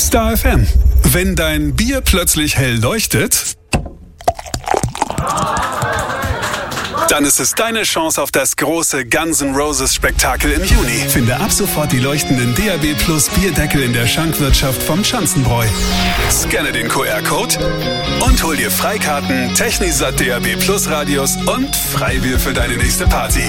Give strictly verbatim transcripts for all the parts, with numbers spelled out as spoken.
Star F M. Wenn dein Bier plötzlich hell leuchtet, dann ist es deine Chance auf das große Guns N' Roses Spektakel im Juni. Finde ab sofort die leuchtenden D A B Plus Bierdeckel in der Schankwirtschaft vom Schanzenbräu. Scanne den Q R-Code und hol dir Freikarten, Technisat D A B Plus Radios und Freibier für deine nächste Party.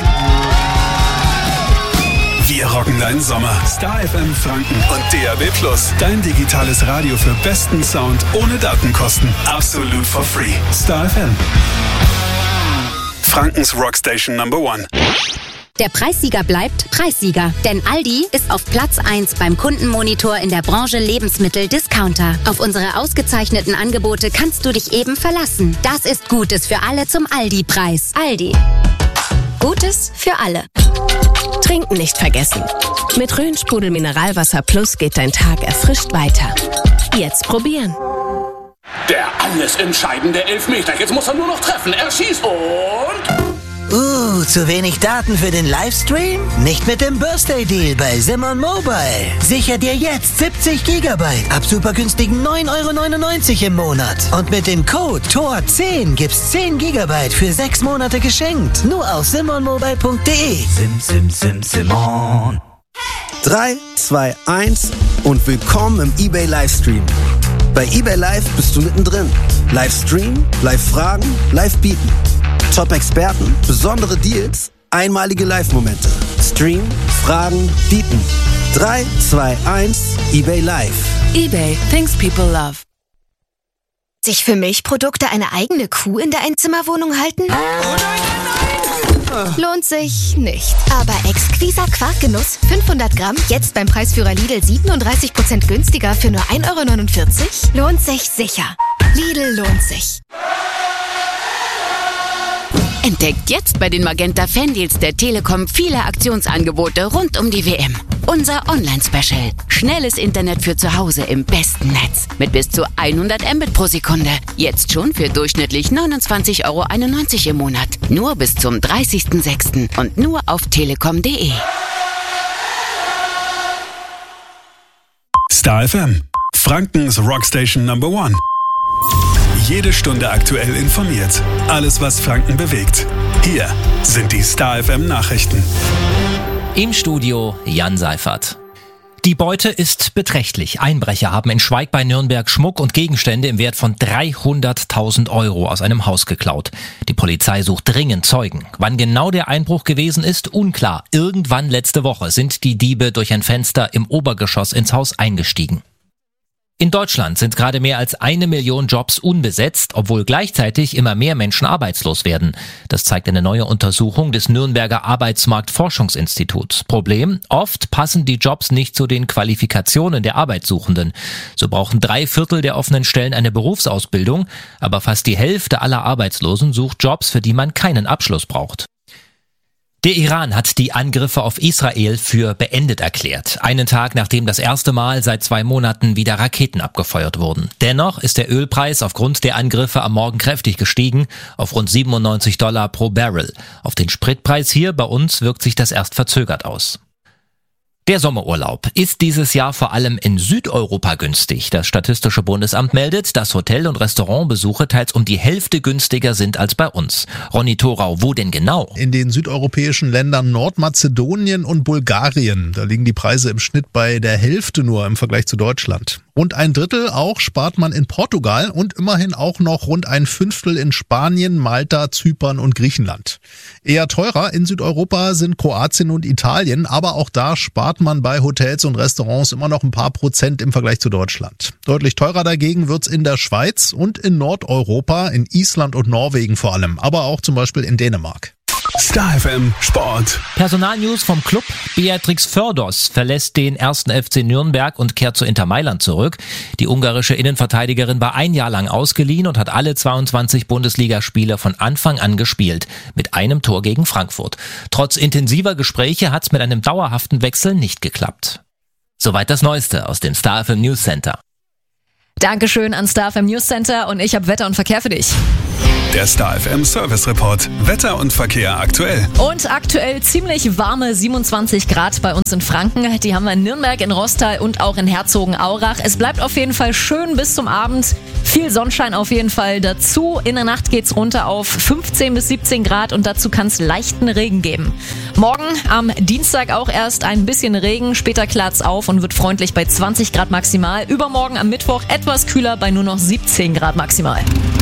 Wir rocken deinen Sommer. Star F M Franken und D A B Plus. Dein digitales Radio für besten Sound ohne Datenkosten. Absolut for free. Star F M. Frankens Rockstation Number One. Der Preissieger bleibt Preissieger, denn Aldi ist auf Platz eins beim Kundenmonitor in der Branche Lebensmittel-Discounter. Auf unsere ausgezeichneten Angebote kannst du dich eben verlassen. Das ist Gutes für alle zum Aldi-Preis. Aldi. Gutes für alle. Trinken nicht vergessen. Mit Rhön-Sprudel Mineralwasser Plus geht dein Tag erfrischt weiter. Jetzt probieren. Der alles entscheidende Elfmeter. Jetzt muss er nur noch treffen. Er schießt und... Uh, zu wenig Daten für den Livestream? Nicht mit dem Birthday Deal bei Simon Mobile. Sicher dir jetzt siebzig Gigabyte ab super günstigen neun Euro neunundneunzig im Monat. Und mit dem Code T O R zehn gibt's zehn Gigabyte für sechs Monate geschenkt. Nur auf simon mobile punkt de. Sim, sim, sim, Simon. drei, zwei, eins und willkommen im eBay Livestream. Bei eBay Live bist du mittendrin. Livestream, Live-Fragen, Live-Bieten. Top-Experten, besondere Deals, einmalige Live-Momente. Stream, Fragen, Bieten. drei, zwei, eins, eBay Live. eBay, things people love. Sich für Milchprodukte eine eigene Kuh in der Einzimmerwohnung halten? Lohnt sich nicht. Aber exquiser Quarkgenuss, fünfhundert Gramm, jetzt beim Preisführer Lidl siebenunddreißig Prozent günstiger für nur ein Euro neunundvierzig? Lohnt sich sicher. Lidl lohnt sich. Entdeckt jetzt bei den Magenta Fandeals der Telekom viele Aktionsangebote rund um die W M. Unser Online-Special. Schnelles Internet für zu Hause im besten Netz. Mit bis zu hundert Mbit pro Sekunde. Jetzt schon für durchschnittlich neunundzwanzig Euro einundneunzig im Monat. Nur bis zum dreißigsten sechsten und nur auf telekom punkt de. Star F M. Frankens Rockstation Number One. Jede Stunde aktuell informiert. Alles, was Franken bewegt. Hier sind die Star F M Nachrichten. Im Studio Jan Seifert. Die Beute ist beträchtlich. Einbrecher haben in Schweig bei Nürnberg Schmuck und Gegenstände im Wert von dreihunderttausend Euro aus einem Haus geklaut. Die Polizei sucht dringend Zeugen. Wann genau der Einbruch gewesen ist, unklar. Irgendwann letzte Woche sind die Diebe durch ein Fenster im Obergeschoss ins Haus eingestiegen. In Deutschland sind gerade mehr als eine Million Jobs unbesetzt, obwohl gleichzeitig immer mehr Menschen arbeitslos werden. Das zeigt eine neue Untersuchung des Nürnberger Arbeitsmarktforschungsinstituts. Problem: Oft passen die Jobs nicht zu den Qualifikationen der Arbeitssuchenden. So brauchen drei Viertel der offenen Stellen eine Berufsausbildung, aber fast die Hälfte aller Arbeitslosen sucht Jobs, für die man keinen Abschluss braucht. Der Iran hat die Angriffe auf Israel für beendet erklärt. Einen Tag nachdem das erste Mal seit zwei Monaten wieder Raketen abgefeuert wurden. Dennoch ist der Ölpreis aufgrund der Angriffe am Morgen kräftig gestiegen auf rund siebenundneunzig Dollar pro Barrel. Auf den Spritpreis hier bei uns wirkt sich das erst verzögert aus. Der Sommerurlaub ist dieses Jahr vor allem in Südeuropa günstig. Das Statistische Bundesamt meldet, dass Hotel- und Restaurantbesuche teils um die Hälfte günstiger sind als bei uns. Ronny Thorau, wo denn genau? In den südeuropäischen Ländern Nordmazedonien und Bulgarien. Da liegen die Preise im Schnitt bei der Hälfte nur im Vergleich zu Deutschland. Rund ein Drittel auch spart man in Portugal und immerhin auch noch rund ein Fünftel in Spanien, Malta, Zypern und Griechenland. Eher teurer in Südeuropa sind Kroatien und Italien, aber auch da spart man bei Hotels und Restaurants immer noch ein paar Prozent im Vergleich zu Deutschland. Deutlich teurer dagegen wird's in der Schweiz und in Nordeuropa, in Island und Norwegen vor allem, aber auch zum Beispiel in Dänemark. Star F M Sport. Personalnews vom Club. Beatrix Fördos verlässt den ersten F C Nürnberg und kehrt zu Inter Mailand zurück. Die ungarische Innenverteidigerin war ein Jahr lang ausgeliehen und hat alle zweiundzwanzig Bundesligaspiele von Anfang an gespielt. Mit einem Tor gegen Frankfurt. Trotz intensiver Gespräche hat's mit einem dauerhaften Wechsel nicht geklappt. Soweit das Neueste aus dem Star F M News Center. Dankeschön an Star F M News Center und ich habe Wetter und Verkehr für dich. Der Star F M Service Report. Wetter und Verkehr aktuell. Und aktuell ziemlich warme siebenundzwanzig Grad bei uns in Franken. Die haben wir in Nürnberg, in Rostal und auch in Herzogenaurach. Es bleibt auf jeden Fall schön bis zum Abend. Viel Sonnenschein auf jeden Fall dazu. In der Nacht geht's runter auf fünfzehn bis siebzehn Grad und dazu kann es leichten Regen geben. Morgen am Dienstag auch erst ein bisschen Regen. Später klart's auf und wird freundlich bei zwanzig Grad maximal. Übermorgen am Mittwoch etwas kühler bei nur noch siebzehn Grad maximal.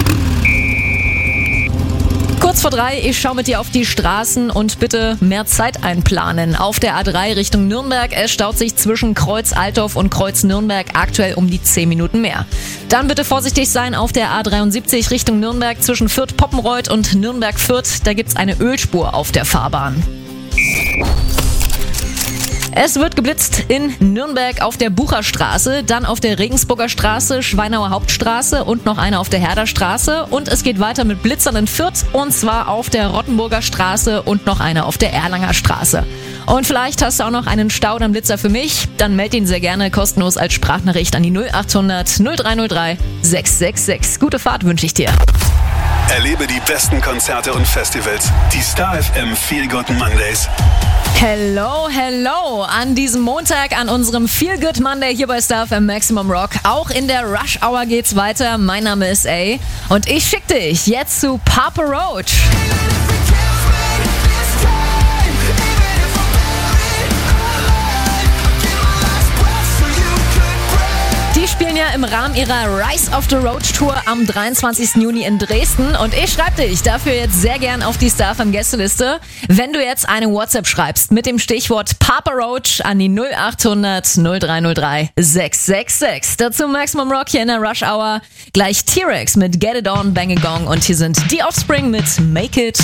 Kurz vor drei, ich schaue mit dir auf die Straßen und bitte mehr Zeit einplanen. Auf der A drei Richtung Nürnberg, es staut sich zwischen Kreuz Altdorf und Kreuz Nürnberg aktuell um die zehn Minuten mehr. Dann bitte vorsichtig sein auf der A dreiundsiebzig Richtung Nürnberg zwischen Fürth-Poppenreuth und Nürnberg-Fürth. Da gibt's eine Ölspur auf der Fahrbahn. Es wird geblitzt in Nürnberg auf der Bucherstraße, dann auf der Regensburger Straße, Schweinauer Hauptstraße und noch eine auf der Herder Straße. Und es geht weiter mit Blitzern in Fürth und zwar auf der Rottenburger Straße und noch eine auf der Erlanger Straße. Und vielleicht hast du auch noch einen Staudamm-Blitzer für mich, dann meld ihn sehr gerne kostenlos als Sprachnachricht an die null acht hundert null drei null drei sechs sechs sechs. Gute Fahrt wünsche ich dir. Erlebe die besten Konzerte und Festivals. Die Star F M Feel Good Mondays. Hello, hello an diesem Montag, an unserem Feel Good Monday hier bei Star F M Maximum Rock. Auch in der Rush Hour geht's weiter. Mein Name ist A und ich schick dich jetzt zu Papa Roach. Die spielen ja im Rahmen ihrer Rise of the Roach Tour am dreiundzwanzigsten Juni in Dresden und ich schreibe dich dafür jetzt sehr gern auf die Star F M Gästeliste, wenn du jetzt eine WhatsApp schreibst mit dem Stichwort Papa Roach an die null acht hundert null drei null drei sechs sechs sechs. Dazu Maximum Rock hier in der Rush Hour. Gleich T-Rex mit Get It On, Bang a Gong und hier sind die Offspring mit Make It